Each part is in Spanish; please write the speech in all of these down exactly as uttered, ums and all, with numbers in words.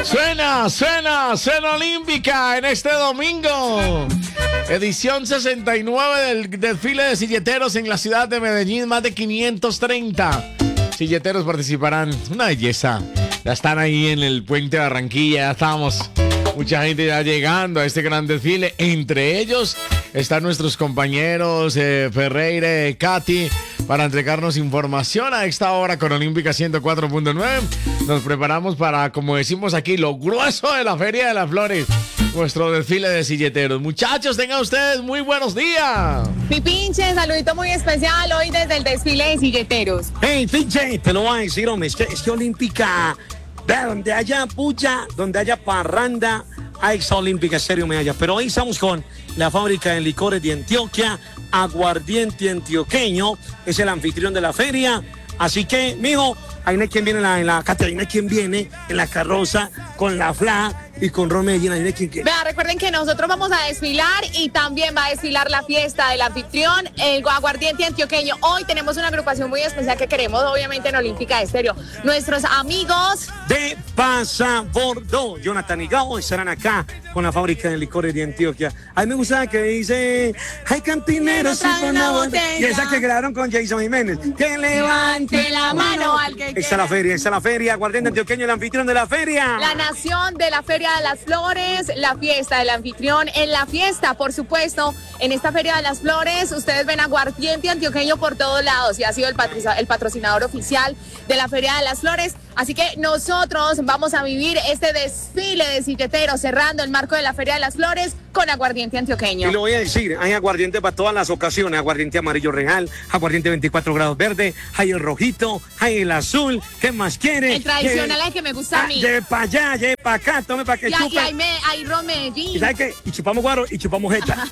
Suena, suena, suena olímpica en este domingo. Edición sesenta y nueve del desfile de silleteros en la ciudad de Medellín. Más de quinientos treinta silleteros participarán. Una belleza. Ya están ahí en el puente de Barranquilla. Ya estamos. Mucha gente ya llegando a este gran desfile. Entre ellos están nuestros compañeros eh, Ferreira y Katy para entregarnos información a esta hora con Olímpica ciento cuatro punto nueve. Nos preparamos para, como decimos aquí, lo grueso de la Feria de las Flores. Nuestro desfile de silleteros. Muchachos, tengan ustedes muy buenos días. Mi pinche, saludito muy especial hoy desde el desfile de silleteros. Hey, pinche, te lo voy a decir, hombre, es que, es que Olímpica, vea, donde haya pucha, donde haya parranda, hay esa Olímpica, serio me haya. Pero hoy estamos con la fábrica de licores de Antioquia, Aguardiente Antioqueño, es el anfitrión de la feria. Así que, mijo, ahí no hay quien viene en la, en la Caterina, hay quien viene en la carroza con la Fla y con Ron Medellín, ahí no hay quien quiere. Vea, recuerden que nosotros vamos a desfilar y también va a desfilar la fiesta del anfitrión, el Aguardiente Antioqueño. Hoy tenemos una agrupación muy especial que queremos, obviamente, en Olímpica Estéreo. Nuestros amigos de Pasabordo, Jonathan y Gabo, estarán acá con la fábrica de licores de Antioquia. A mí me gusta que dice, hay cantineros y una botella. Y esa que grabaron con Jason Jiménez. Que levante la mano al que quiera. Esta es la feria, esta es la feria, Aguardiente Antioqueño, el anfitrión de la feria. La nación de la Feria de las Flores, la fiesta del anfitrión. En la fiesta, por supuesto, en esta Feria de las Flores, ustedes ven Aguardiente Antioqueño por todos lados y ha sido el, patric- el patrocinador oficial de la Feria de las Flores. Así que nosotros vamos a vivir este desfile de silleteros cerrando el marco de la Feria de las Flores con Aguardiente Antioqueño. Y lo voy a decir, hay aguardiente para todas las ocasiones, aguardiente amarillo real, aguardiente veinticuatro grados verde, hay el rojito, hay el azul, ¿qué más quiere? El tradicional es el que me gusta a mí. Lleve para allá, lleve para acá, tome para que y, chupe. Y hay, me, hay Ron Medellín. ¿Y sabe qué? Y chupamos guaro y chupamos jeta.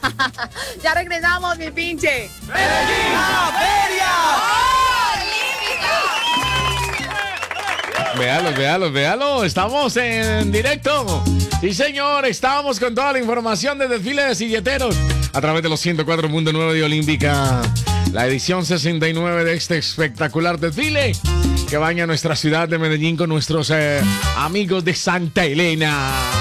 Ya regresamos, mi pinche. ¡Medellín, la feria! Véalos, véalos, véalos. Estamos en directo. Sí, señor. Estamos con toda la información del desfile de silleteros a través de los ciento cuatro punto nueve de Olímpica. La edición sesenta y nueve de este espectacular desfile que baña nuestra ciudad de Medellín con nuestros eh, amigos de Santa Elena.